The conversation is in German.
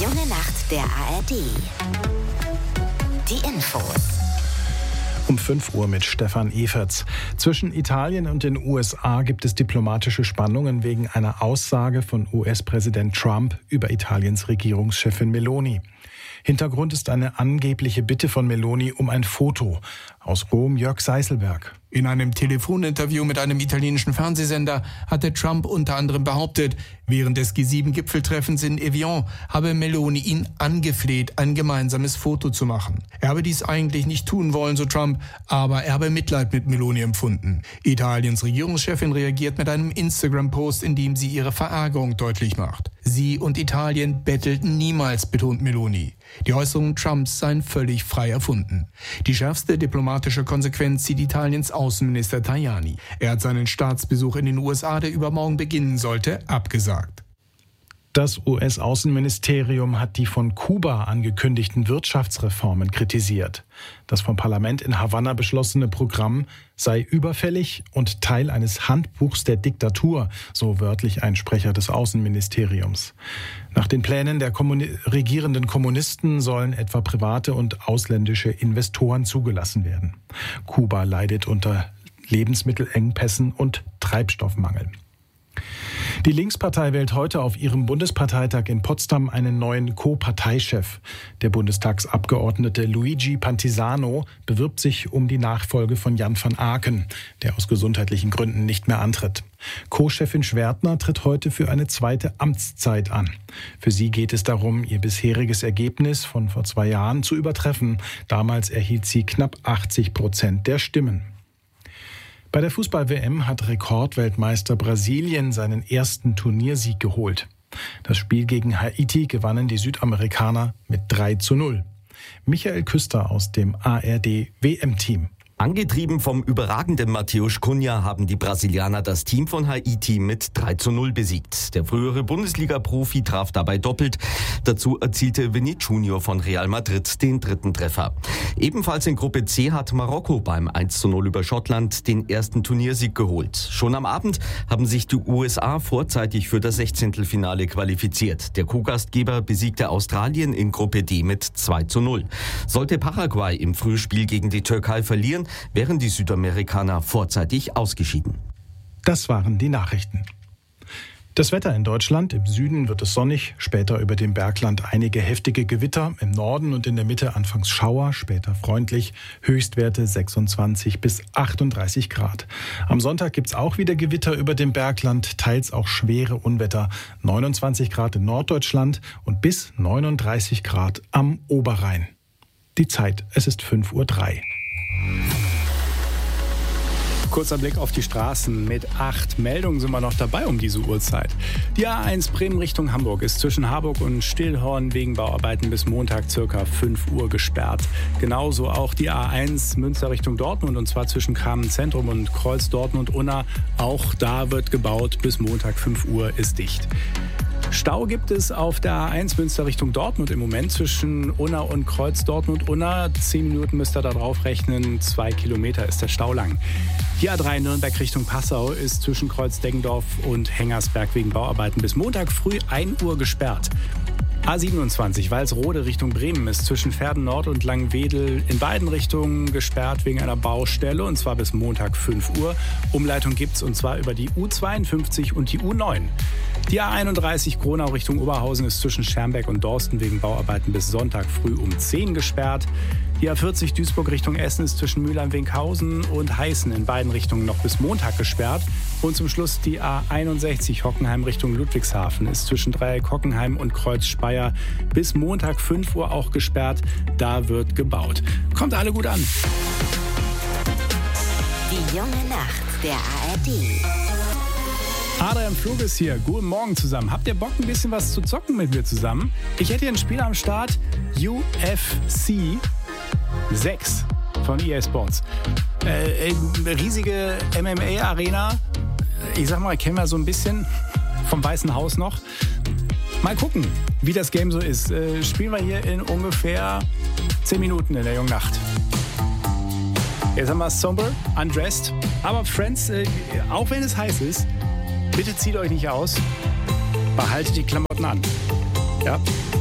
Junge Nacht der ARD. Die Infos. Um 5 Uhr mit Stefan Everts. Zwischen Italien und den USA gibt es diplomatische Spannungen wegen einer Aussage von US-Präsident Trump über Italiens Regierungschefin Meloni. Hintergrund ist eine angebliche Bitte von Meloni um ein Foto. Aus Rom Jörg Seißelberg. In einem Telefoninterview mit einem italienischen Fernsehsender hatte Trump unter anderem behauptet, während des G7-Gipfeltreffens in Evian habe Meloni ihn angefleht, ein gemeinsames Foto zu machen. Er habe dies eigentlich nicht tun wollen, so Trump, aber er habe Mitleid mit Meloni empfunden. Italiens Regierungschefin reagiert mit einem Instagram-Post, in dem sie ihre Verärgerung deutlich macht. Sie und Italien bettelten niemals, betont Meloni. Die Äußerungen Trumps seien völlig frei erfunden. Die schärfste diplomatische Konsequenz zieht Italiens Außenminister Tajani. Er hat seinen Staatsbesuch in den USA, der übermorgen beginnen sollte, abgesagt. Das US-Außenministerium hat die von Kuba angekündigten Wirtschaftsreformen kritisiert. Das vom Parlament in Havanna beschlossene Programm sei überfällig und Teil eines Handbuchs der Diktatur, so wörtlich ein Sprecher des Außenministeriums. Nach den Plänen der regierenden Kommunisten sollen etwa private und ausländische Investoren zugelassen werden. Kuba leidet unter Lebensmittelengpässen und Treibstoffmangel. Die Linkspartei wählt heute auf ihrem Bundesparteitag in Potsdam einen neuen Co-Parteichef. Der Bundestagsabgeordnete Luigi Pantisano bewirbt sich um die Nachfolge von Jan van Aken, der aus gesundheitlichen Gründen nicht mehr antritt. Co-Chefin Schwertner tritt heute für eine zweite Amtszeit an. Für sie geht es darum, ihr bisheriges Ergebnis von vor 2 Jahren zu übertreffen. Damals erhielt sie knapp 80% der Stimmen. Bei der Fußball-WM hat Rekordweltmeister Brasilien seinen ersten Turniersieg geholt. Das Spiel gegen Haiti gewannen die Südamerikaner mit 3:0. Michael Küster aus dem ARD-WM-Team. Angetrieben vom überragenden Matheus Cunha haben die Brasilianer das Team von Haiti mit 3:0 besiegt. Der frühere Bundesliga-Profi traf dabei doppelt. Dazu erzielte Vini Junior von Real Madrid den 3. Treffer. Ebenfalls in Gruppe C hat Marokko beim 1:0 über Schottland den ersten Turniersieg geholt. Schon am Abend haben sich die USA vorzeitig für das 16. qualifiziert. Der Co-Gastgeber besiegte Australien in Gruppe D mit 2:0. Sollte Paraguay im Frühspiel gegen die Türkei verlieren, wären die Südamerikaner vorzeitig ausgeschieden. Das waren die Nachrichten. Das Wetter in Deutschland: Im Süden wird es sonnig, später über dem Bergland einige heftige Gewitter, im Norden und in der Mitte anfangs Schauer, später freundlich, Höchstwerte 26 bis 38 Grad. Am Sonntag gibt es auch wieder Gewitter über dem Bergland, teils auch schwere Unwetter, 29 Grad in Norddeutschland und bis 39 Grad am Oberrhein. Die Zeit: es ist 5:03 Uhr. Kurzer Blick auf die Straßen. Mit 8 Meldungen sind wir noch dabei um diese Uhrzeit. Die A1 Bremen Richtung Hamburg ist zwischen Harburg und Stillhorn wegen Bauarbeiten bis Montag ca. 5 Uhr gesperrt. Genauso auch die A1 Münster Richtung Dortmund, und zwar zwischen Kramen Zentrum und Kreuz Dortmund-Unna. Auch da wird gebaut, bis Montag 5 Uhr ist dicht. Stau gibt es auf der A1 Münster Richtung Dortmund im Moment zwischen Unna und Kreuz Dortmund-Unna. 10 Minuten müsst ihr da drauf rechnen, 2 Kilometer ist der Stau lang. Die A3 Nürnberg Richtung Passau ist zwischen Kreuz Deggendorf und Hengersberg wegen Bauarbeiten bis Montag früh 1 Uhr gesperrt. A27 Walsrode Richtung Bremen ist zwischen Verden Nord und Langwedel in beiden Richtungen gesperrt wegen einer Baustelle, und zwar bis Montag 5 Uhr. Umleitung gibt's, und zwar über die U52 und die U9. Die A31 Gronau Richtung Oberhausen ist zwischen Schermbeck und Dorsten wegen Bauarbeiten bis Sonntag früh um 10 gesperrt. Die A40 Duisburg Richtung Essen ist zwischen Mülheim-Winkhausen und Heißen in beiden Richtungen noch bis Montag gesperrt. Und zum Schluss die A61 Hockenheim Richtung Ludwigshafen ist zwischen Dreieck Hockenheim und Kreuz Speyer bis Montag 5 Uhr auch gesperrt. Da wird gebaut. Kommt alle gut an. Die junge Nacht der ARD. Adrian Flug ist hier. Guten Morgen zusammen. Habt ihr Bock, ein bisschen was zu zocken mit mir zusammen? Ich hätte hier ein Spiel am Start. UFC 6 von EA Sports. Riesige MMA-Arena. Ich sag mal, kennen wir so ein bisschen vom Weißen Haus noch. Mal gucken, wie das Game so ist. Spielen wir hier in ungefähr 10 Minuten in der jungen Nacht. Jetzt haben wir Somber, Undressed. Aber Friends, auch wenn es heiß ist, bitte zieht euch nicht aus. Behaltet die Klamotten an. Ja?